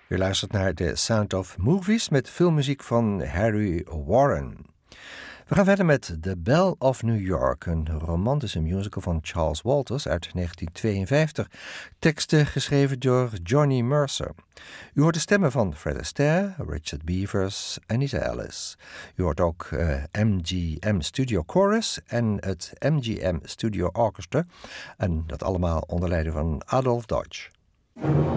U luistert naar The Sound of Movies met filmmuziek van Harry Warren. We gaan verder met The Belle of New York, een romantische musical van Charles Walters uit 1952. Teksten geschreven door Johnny Mercer. U hoort de stemmen van Fred Astaire, Richard Beavers en Isa Ellis. U hoort ook MGM Studio Chorus en het MGM Studio Orchestra. En dat allemaal onder leiding van Adolph Deutsch.